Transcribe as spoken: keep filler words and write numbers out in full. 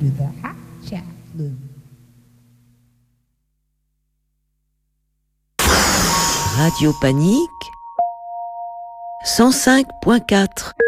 to the Hot Chat Room. Radio Panique cent cinq point quatre.